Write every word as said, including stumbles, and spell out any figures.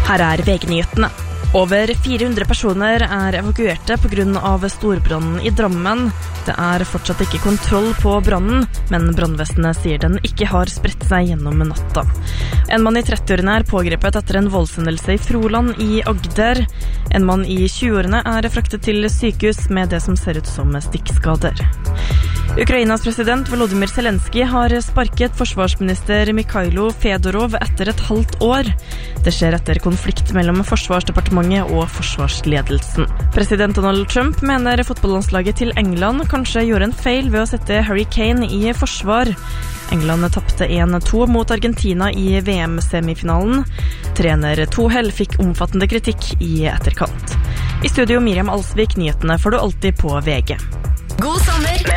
Her er V G-nyhetene. Over fire hundre personer er evakuerte på grunn av storbrannen i Drammen. Det er fortsatt ikke kontroll på brannen, men brannvesenet sier den ikke har spredt seg gjennom natta. En mann i trettiårene er pågrepet etter en voldshendelse i Froland i Agder. En mann i tjueårene er fraktet til sykehus med det som ser ut som stikkskader. Ukrainas president Volodymyr Zelensky har sparket forsvarsminister Mikhailo Fedorov etter et halvt år. Det skjer etter konflikt mellom Forsvarsdepartementet og forsvarsledelsen. President Donald Trump mener fotballandslaget til England kanskje gjorde en feil ved å sette Harry Kane i forsvar. England tappte en to mot Argentina i V M-semifinalen. Trener Tuchel fikk omfattende kritikk i etterkant. I studio Miriam Alsvik, nyhetene får du alltid på V G. God sommer!